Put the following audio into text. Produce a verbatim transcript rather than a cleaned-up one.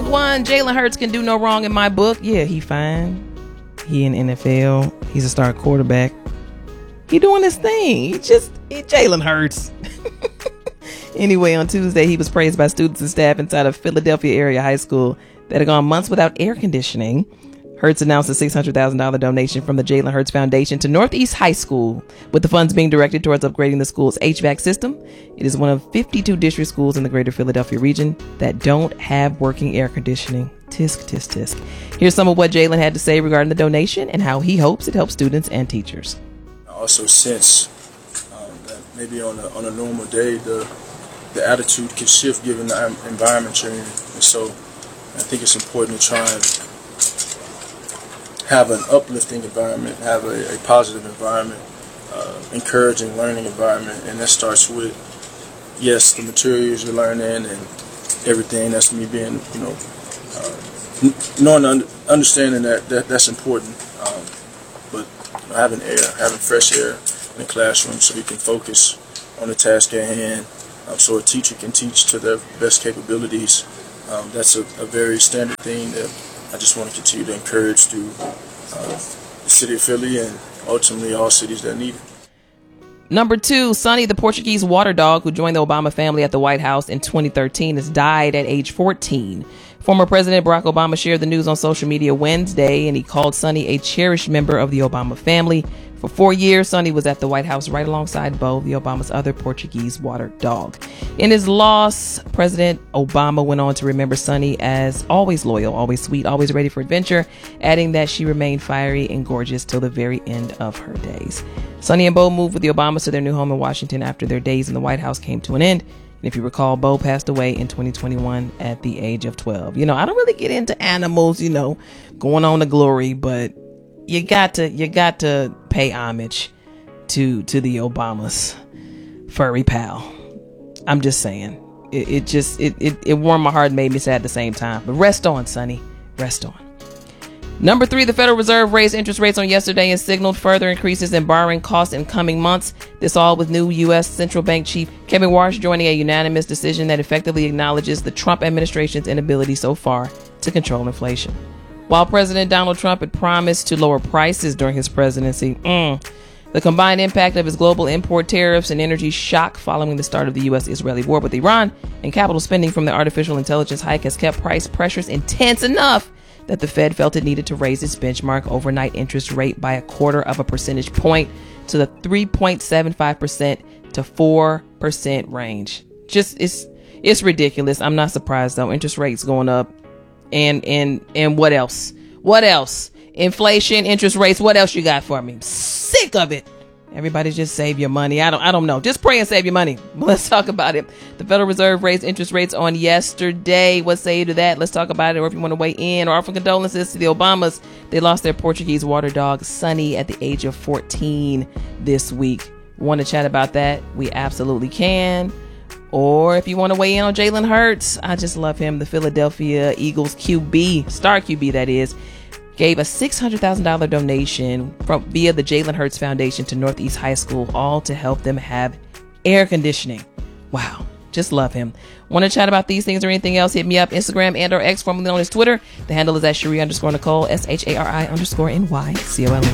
Number one, Jalen Hurts can do no wrong in my book. Yeah, he fine. He in the N F L. He's a star quarterback. He doing his thing. He just, he Jalen Hurts. Anyway, on Tuesday, he was praised by students and staff inside of Philadelphia area high school that had gone months without air conditioning. Hurts announced a six hundred thousand dollars donation from the Jalen Hurts Foundation to Northeast High School, with the funds being directed towards upgrading the school's H V A C system. It is one of fifty-two district schools in the greater Philadelphia region that don't have working air conditioning. Tisk, tisk, tisk. Here's some of what Jalen had to say regarding the donation and how he hopes it helps students and teachers. I also sense um, that maybe on a, on a normal day, the the attitude can shift given the environment you're in. And so I think it's important to try and have an uplifting environment, have a, a positive environment, uh, encouraging learning environment, and that starts with, yes, the materials you're learning and everything. That's me being, you know, uh, knowing, under, understanding that, that that's important, um, but you know, having air, having fresh air in the classroom so you can focus on the task at hand, um, so a teacher can teach to their best capabilities. Um, that's a, a very standard thing that I just want to continue to encourage through uh, the city of Philly and ultimately all cities that need it. Number two, Sonny, the Portuguese water dog who joined the Obama family at the White House in twenty thirteen, has died at age fourteen. Former President Barack Obama shared the news on social media Wednesday, and he called Sonny a cherished member of the Obama family. For four years, Sonny was at the White House right alongside Bo, the Obama's other Portuguese water dog. In his loss, President Obama went on to remember Sonny as always loyal, always sweet, always ready for adventure, adding that she remained fiery and gorgeous till the very end of her days. Sonny and Bo moved with the Obamas to their new home in Washington after their days in the White House came to an end. And if you recall, Bo passed away in twenty twenty-one at the age of twelve. You know, I don't really get into animals, you know, going on to glory, but you got to you got to pay homage to to the Obamas, furry pal. I'm just saying, it, it just it, it it warmed my heart and made me sad at the same time. But rest on, Sonny, rest on. Number three, the Federal Reserve raised interest rates on yesterday and signaled further increases in borrowing costs in coming months. This all with new U S Central Bank Chief Kevin Warsh joining a unanimous decision that effectively acknowledges the Trump administration's inability so far to control inflation. While President Donald Trump had promised to lower prices during his presidency, mm, the combined impact of his global import tariffs and energy shock following the start of the U S-Israeli war with Iran and capital spending from the artificial intelligence hike has kept price pressures intense enough that the Fed felt it needed to raise its benchmark overnight interest rate by a quarter of a percentage point to the three point seven five percent to four percent range. Just, it's it's ridiculous. I'm not surprised, though. Interest rates going up. And, and, and what else? What else? Inflation, interest rates. What else you got for me? I'm sick of it. Everybody just save your money. I don't, I don't know. Just pray and save your money. But let's talk about it. The Federal Reserve raised interest rates on yesterday. What say you to that? Let's talk about it. Or if you want to weigh in or offer condolences to the Obamas, they lost their Portuguese water dog, Sonny, at the age of fourteen this week. Want to chat about that? We absolutely can. Or if you want to weigh in on Jalen Hurts, I just love him. The Philadelphia Eagles Q B, star Q B that is, gave a six hundred thousand dollars donation from via the Jalen Hurts Foundation to Northeast High School, all to help them have air conditioning. Wow. Just love him. Want to chat about these things or anything else? Hit me up, Instagram and or X, formerly known as Twitter. The handle is at Cherie underscore Nicole, S H A R I underscore N Y C O L E.